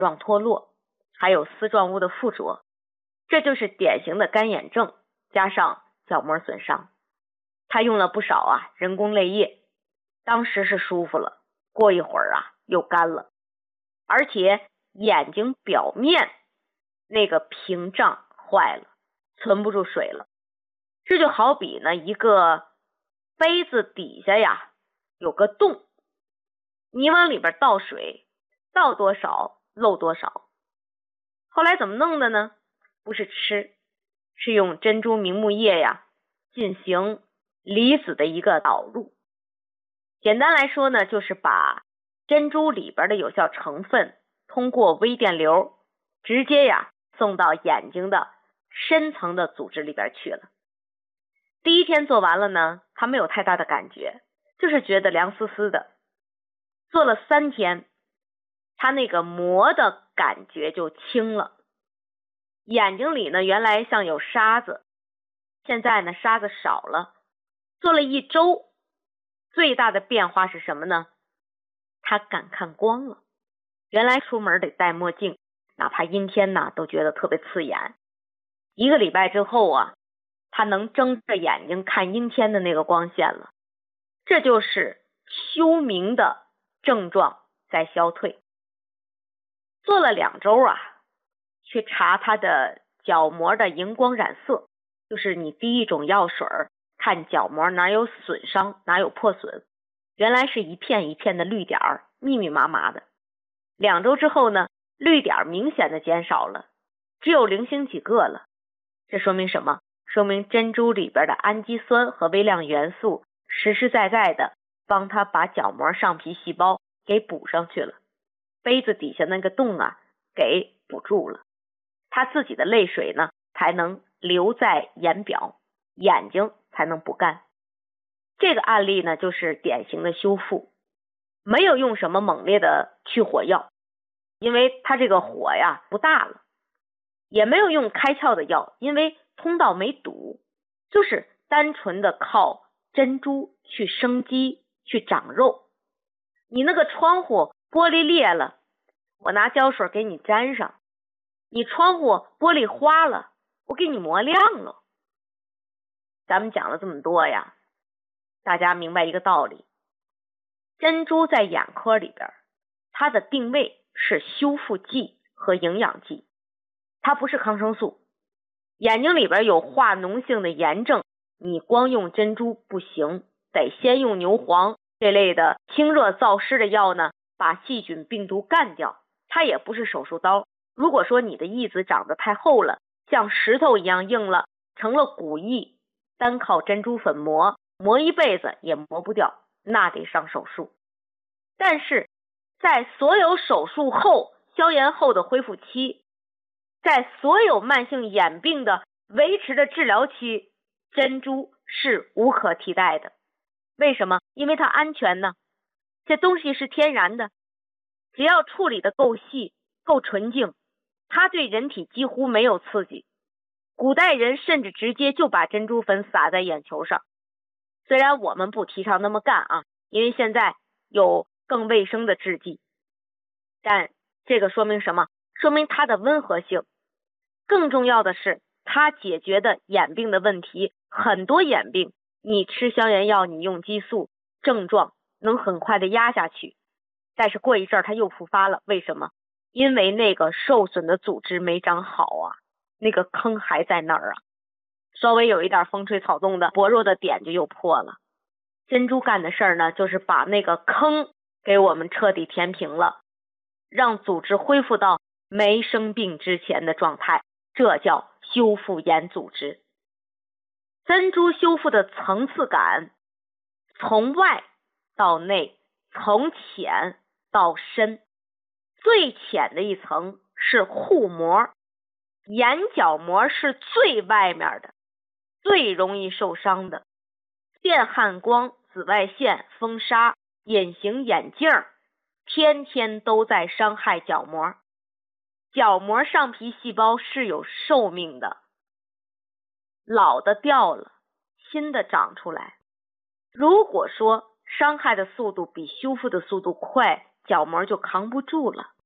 状脱落，还有丝状物的附着，这就是典型的干眼症加上角膜损伤。他用了不少人工泪液，当时是舒服了，过一会儿又干了，而且眼睛表面那个屏障坏了，存不住水了。这就好比呢，一个杯子底下有个洞，你往里边倒水，倒多少漏多少。后来怎么弄的呢？不是吃，是用珍珠明目液进行离子的一个导入。简单来说呢，就是把珍珠里边的有效成分通过微电流直接送到眼睛的深层的组织里边去了。第一天做完了呢，他没有太大的感觉，就是觉得凉丝丝的。做了3天，他那个膜的感觉就轻了，眼睛里呢原来像有沙子，现在呢沙子少了。做了1周，最大的变化是什么呢？他敢看光了。原来出门得戴墨镜，哪怕阴天都觉得特别刺眼。1个礼拜之后他能睁着眼睛看阴天的那个光线了。这就是休明的症状在消退。做了2周去查他的角膜的荧光染色，就是你滴一种药水看角膜哪有损伤哪有破损，原来是一片一片的绿点密密麻麻的。2周之后呢，绿点明显的减少了，只有零星几个了。这说明什么？说明珍珠里边的氨基酸和微量元素实实在在的帮他把角膜上皮细胞给补上去了，杯子底下那个洞给补住了，他自己的泪水呢才能留在眼表，眼睛才能不干。这个案例呢就是典型的修复，没有用什么猛烈的去火药，因为他这个火不大了，也没有用开窍的药，因为通道没堵，就是单纯的靠珍珠去生肌去长肉。你那个窗户玻璃裂了，我拿胶水给你粘上，你窗户玻璃花了，我给你磨亮了。咱们讲了这么多大家明白一个道理，珍珠在眼科里边，它的定位是修复剂和营养剂，它不是抗生素。眼睛里边有化脓性的炎症，你光用珍珠不行，得先用牛黄这类的清热燥湿的药呢，把细菌病毒干掉。它也不是手术刀，如果说你的义子长得太厚了，像石头一样硬了，成了骨翳，单靠珍珠粉磨一辈子也磨不掉，那得上手术。但是在所有手术后消炎后的恢复期，在所有慢性眼病的维持的治疗期，珍珠是无可替代的。为什么？因为它安全呢，这东西是天然的，只要处理的够细够纯净，它对人体几乎没有刺激。古代人甚至直接就把珍珠粉撒在眼球上，虽然我们不提倡那么干因为现在有更卫生的制剂，但这个说明什么？说明它的温和性。更重要的是，它解决的眼病的问题，很多眼病你吃消炎药，你用激素，症状能很快的压下去，但是过一阵它又复发了。为什么？因为那个受损的组织没长好那个坑还在那儿稍微有一点风吹草动的薄弱的点就又破了。珍珠干的事儿呢，就是把那个坑给我们彻底填平了，让组织恢复到没生病之前的状态，这叫修复眼组织。珍珠修复的层次感，从外到内，从浅到深。最浅的一层是护膜，眼角膜是最外面的，最容易受伤的。电焊光、紫外线、风沙、隐形眼镜天天都在伤害角膜。角膜上皮细胞是有寿命的，老的掉了，新的长出来。如果说伤害的速度比修复的速度快，角膜就扛不住了。